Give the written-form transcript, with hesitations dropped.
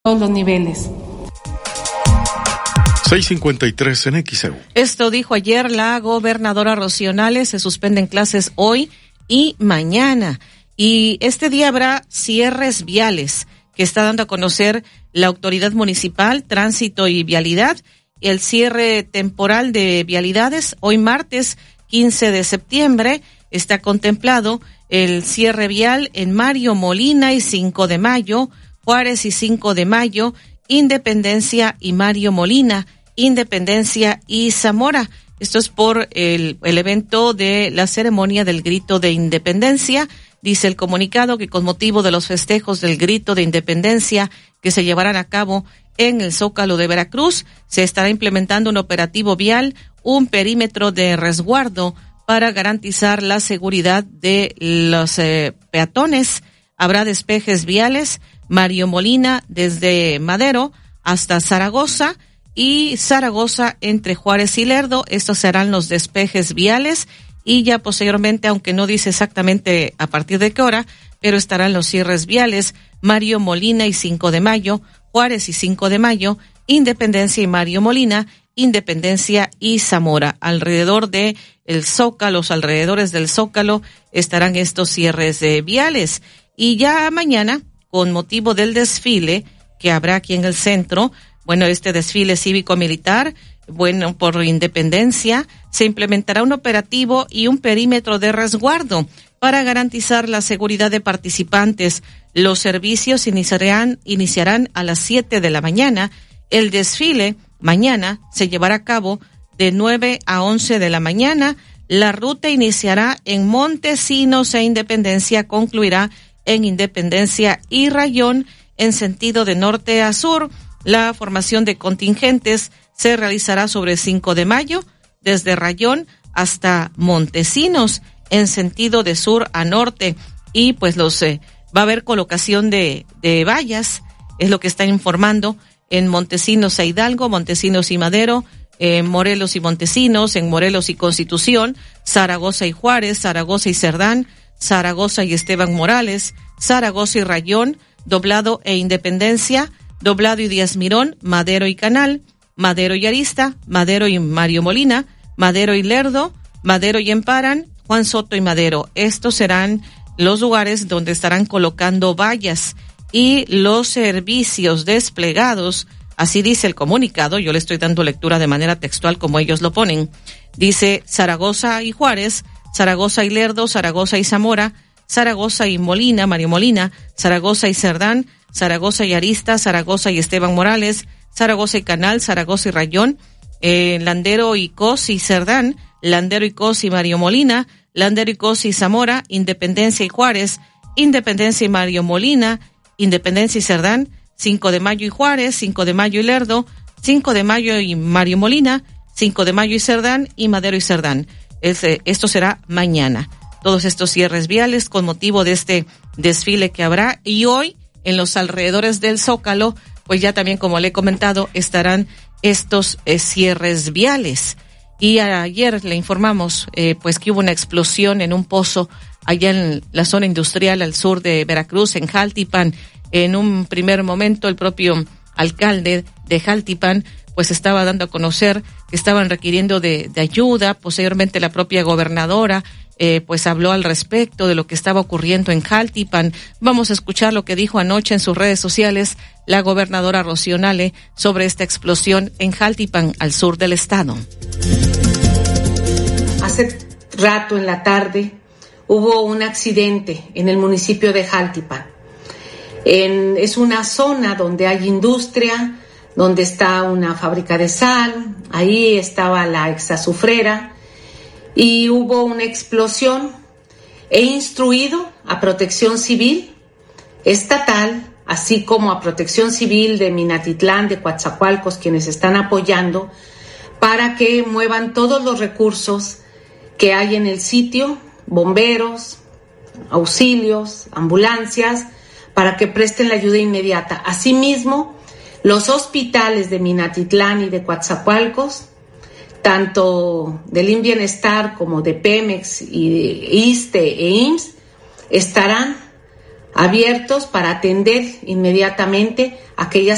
todos los niveles. 6:53 en XEU. Esto dijo ayer la gobernadora Rocío Nale. Se suspenden clases hoy y mañana. Y este día habrá cierres viales que está dando a conocer la autoridad municipal, Tránsito y Vialidad. El cierre temporal de vialidades, hoy martes 15 de septiembre, está contemplado el cierre vial en Mario Molina y 5 de mayo, Juárez y 5 de mayo, Independencia y Mario Molina, Independencia y Zamora. Esto es por el evento de la ceremonia del Grito de Independencia. Dice el comunicado que con motivo de los festejos del Grito de Independencia que se llevarán a cabo en el Zócalo de Veracruz, se estará implementando un operativo vial, un perímetro de resguardo para garantizar la seguridad de los peatones. Habrá despejes viales, Mario Molina desde Madero hasta Zaragoza y Zaragoza entre Juárez y Lerdo. Estos serán los despejes viales y ya posteriormente, aunque no dice exactamente a partir de qué hora, pero estarán los cierres viales, Mario Molina y 5 de mayo, Juárez y 5 de mayo, Independencia y Mario Molina, Independencia y Zamora. Alrededor de el Zócalo, los alrededores del Zócalo estarán estos cierres viales. Y ya mañana, con motivo del desfile que habrá aquí en el centro, bueno, este desfile cívico-militar, bueno, por Independencia, se implementará un operativo y un perímetro de resguardo para garantizar la seguridad de participantes. Los servicios iniciarán a las 7 de la mañana. El desfile mañana se llevará a cabo de 9 a 11 de la mañana. La ruta iniciará en Montesinos e Independencia, concluirá en Independencia y Rayón en sentido de norte a sur. La formación de contingentes se realizará sobre 5 de mayo, desde Rayón hasta Montesinos, en sentido de sur a norte. Y pues va a haber colocación de vallas, es lo que están informando, en Montesinos e Hidalgo, Montesinos y Madero, Morelos y Montesinos, en Morelos y Constitución, Zaragoza y Juárez, Zaragoza y Cerdán, Zaragoza y Esteban Morales, Zaragoza y Rayón, Doblado e Independencia, Doblado y Díaz Mirón, Madero y Canal, Madero y Arista, Madero y Mario Molina, Madero y Lerdo, Madero y Emparan, Juan Soto y Madero. Estos serán los lugares donde estarán colocando vallas y los servicios desplegados. Así dice el comunicado, yo le estoy dando lectura de manera textual como ellos lo ponen. Dice Zaragoza y Juárez, Zaragoza y Lerdo, Zaragoza y Zamora, Zaragoza y Molina, Mario Molina, Zaragoza y Cerdán, Zaragoza y Arista, Zaragoza y Esteban Morales, Zaragoza y Canal, Zaragoza y Rayón, Landero y Cos y Cerdán, Landero y Cos y Mario Molina, Landero y Cos y Zamora, Independencia y Juárez, Independencia y Mario Molina, Independencia y Cerdán, 5 de mayo y Juárez, 5 de mayo y Lerdo, 5 de mayo y Mario Molina, 5 de mayo y Cerdán y Madero y Cerdán. Esto será mañana. Todos estos cierres viales con motivo de este desfile que habrá. Y hoy, en los alrededores del Zócalo, pues ya también, como le he comentado, estarán estos cierres viales. Y ayer le informamos pues que hubo una explosión en un pozo allá en la zona industrial al sur de Veracruz, en Jaltipan. En un primer momento el propio alcalde de Jaltipan pues estaba dando a conocer que estaban requiriendo de ayuda. Posteriormente la propia gobernadora pues habló al respecto de lo que estaba ocurriendo en Jaltipan. Vamos a escuchar lo que dijo anoche en sus redes sociales la gobernadora Rocío Nale sobre esta explosión en Jaltipan, al sur del estado. Hace rato en la tarde hubo un accidente en el municipio de Jaltipan. Es una zona donde hay industria, donde está una fábrica de sal, ahí estaba la exazufrera y hubo una explosión. He instruido a Protección Civil estatal, así como a Protección Civil de Minatitlán, de Coatzacoalcos, quienes están apoyando, para que muevan todos los recursos que hay en el sitio, bomberos, auxilios, ambulancias, para que presten la ayuda inmediata. Asimismo, los hospitales de Minatitlán y de Coatzacoalcos, tanto del IMSS Bienestar como de Pemex y de ISSSTE e IMSS, estarán abiertos para atender inmediatamente aquellas